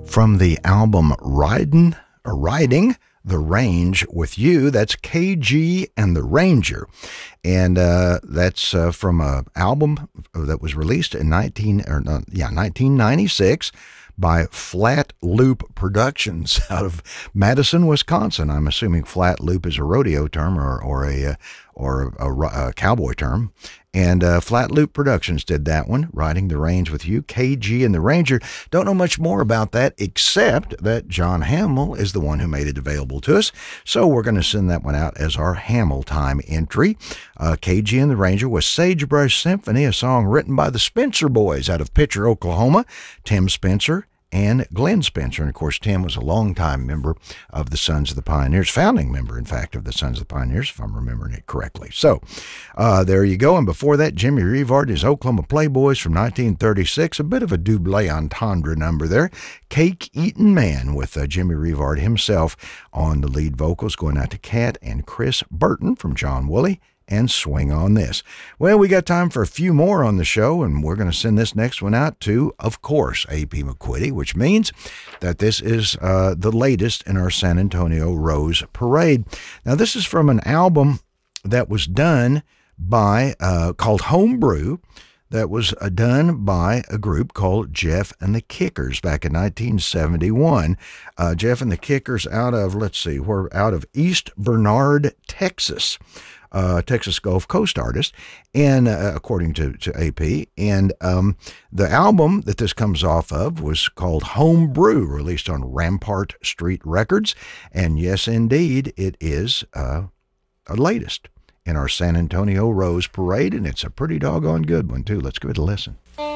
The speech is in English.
from the album Riding the Range with You. That's KG and the Ranger. And that's from an album that was released in 1996 by Flat Loop Productions out of Madison, Wisconsin. I'm assuming Flat Loop is a rodeo term or a cowboy term. And Flat Loop Productions did that one, Riding the Range with You, KG and the Ranger. Don't know much more about that, except that John Hamill is the one who made it available to us. So we're going to send that one out as our Hamill Time entry. KG and the Ranger was Sagebrush Symphony, a song written by the Spencer Boys out of Pitcher, Oklahoma. Tim Spencer and Glenn Spencer. And, of course, Tim was a longtime member of the Sons of the Pioneers, founding member, in fact, of the Sons of the Pioneers, if I'm remembering it correctly. So there you go. And before that, Jimmy Revard and his Oklahoma Playboys from 1936, a bit of a double entendre number there. Cake Eatin' Man with Jimmy Revard himself on the lead vocals, going out to Cat and Chris Burton from John Woolley and Swing on This. Well, we got time for a few more on the show, and we're going to send this next one out to, of course, A.P. McQuitty, which means that this is the latest in our San Antonio Rose Parade. Now, this is from an album that was done by, called Homebrew, that was done by a group called Jeff and the Kickers back in 1971. Jeff and the Kickers out of, out of East Bernard, Texas. Texas Gulf Coast artist, and according to AP. And the album that this comes off of was called Homebrew, released on Rampart Street Records. And yes, indeed, it is a latest in our San Antonio Rose Parade, and it's a pretty doggone good one, too. Let's give it a listen.